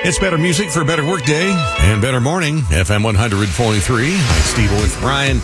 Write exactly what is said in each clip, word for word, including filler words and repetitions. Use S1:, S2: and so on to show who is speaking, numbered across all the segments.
S1: It's better music for a better workday and better morning. F M one hundred point three. I'm Steve with Brian.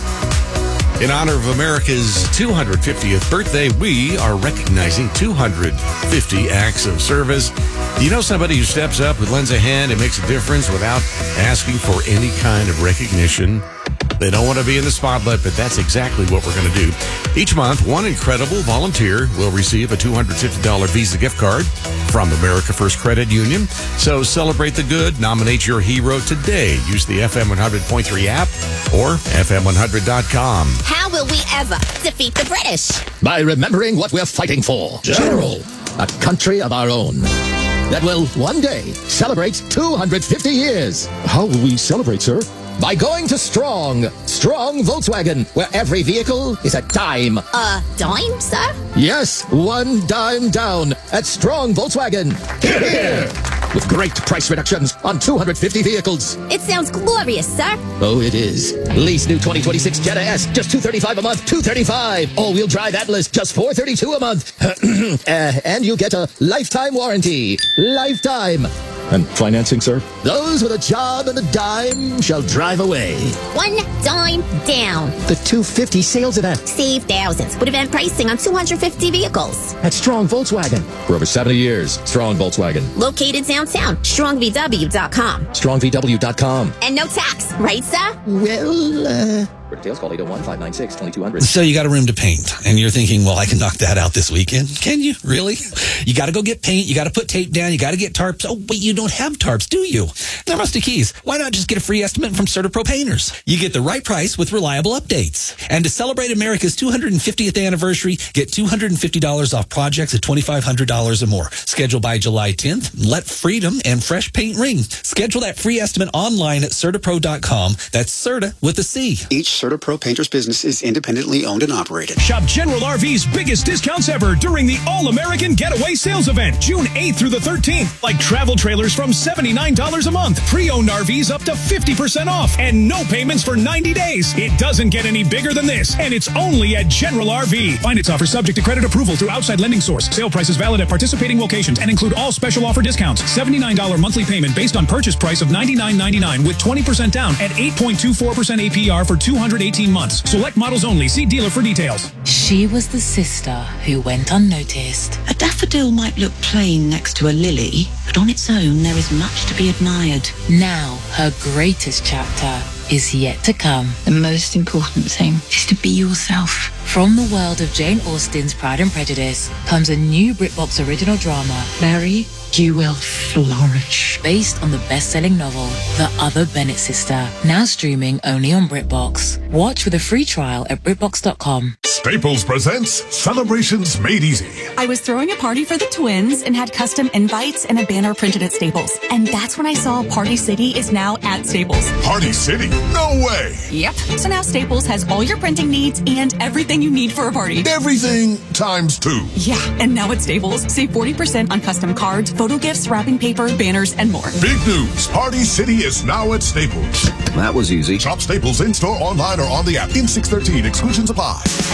S1: In honor of America's two hundred fiftieth birthday, we are recognizing two hundred fifty acts of service. Do you know somebody who steps up, who lends a hand, and makes a difference without asking for any kind of recognition? They don't want to be in the spotlight, but that's exactly what we're going to do. Each month, one incredible volunteer will receive a two hundred fifty dollars Visa gift card from America First Credit Union. So celebrate the good. Nominate your hero today. Use the F M one hundred point three app or F M one hundred dot com.
S2: How will we ever defeat the British?
S3: By remembering what we're fighting for. General, a country of our own that will one day celebrate two hundred fifty years.
S4: How will we celebrate, sir?
S3: By going to Strong. Strong Volkswagen, where every vehicle is a dime.
S2: A dime, sir?
S3: Yes, one dime down at Strong Volkswagen. Here, here. With great price reductions on two hundred fifty vehicles.
S2: It sounds glorious, sir.
S3: Oh, it is. Lease new twenty twenty-six Jetta S, just two hundred thirty-five dollars a month, two hundred thirty-five dollars. All-wheel drive Atlas, just four hundred thirty-two dollars a month. uh, and you get a lifetime warranty. Lifetime.
S4: And financing, sir?
S3: Those with a job and a dime shall drive away.
S2: One dime down.
S3: The two hundred fifty sales event.
S2: Save thousands with event pricing on two hundred fifty vehicles.
S3: At Strong Volkswagen.
S4: For over seventy years, Strong Volkswagen.
S2: Located downtown. strong v w dot com.
S3: strong v w dot com.
S2: And no tax, right, sir?
S3: Well, uh... For details, call eight oh one, five nine six, two two zero zero.
S5: So you got a room to paint, and you're thinking, well, I can knock that out this weekend. Can you? Really? You got to go get paint. You got to put tape down. You got to get tarps. Oh, but you don't have tarps, do you? They're Rusty Keys. Why not just get a free estimate from CertaPro Painters? You get the right price with reliable updates. And to celebrate America's two hundred fiftieth anniversary, get two hundred fifty dollars off projects at twenty-five hundred dollars or more. Schedule by July tenth. Let freedom and fresh paint ring. Schedule that free estimate online at Certapro dot com. That's Certa with a C.
S6: Each CertaPro Painters business is independently owned and operated.
S7: Shop General R V's biggest discounts ever during the All-American Getaway Sales Event, June eighth through the thirteenth. Like travel trailers from seventy-nine dollars a month, pre-owned R Vs up to fifty percent off, and no payments for ninety days. It doesn't get any bigger than this, and it's only at General R V. Finance offer subject to credit approval through outside lending source. Sale prices valid at participating locations and include all special offer discounts. seventy-nine dollars monthly payment based on purchase price of ninety-nine ninety-nine with twenty percent down at eight point two four percent A P R for two hundred eighteen months. Select models only. See dealer for details.
S8: She was the sister who went unnoticed.
S9: A daffodil might look plain next to a lily, but on its own there is much to be admired.
S8: Now her greatest chapter is yet to come.
S9: The most important thing is to be yourself.
S8: From the world of Jane Austen's Pride and Prejudice comes a new BritBox original drama,
S9: Mary, you will flourish.
S8: Based on the best-selling novel, The Other Bennett Sister, now streaming only on BritBox. Watch with a free trial at Brit Box dot com.
S10: Staples presents Celebrations Made Easy.
S11: I was throwing a party for the twins and had custom invites and a banner printed at Staples. And that's when I saw Party City is now at Staples.
S10: Party City? No way!
S11: Yep. So now Staples has all your printing needs and everything you need for a party.
S10: Everything times two.
S11: Yeah, and now at Staples, save forty percent on custom cards, photo gifts, wrapping paper, banners, and more.
S10: Big news! Party City is now at Staples.
S12: That was easy.
S10: Shop Staples in-store, online, or on the app. In six thirteen, exclusions apply.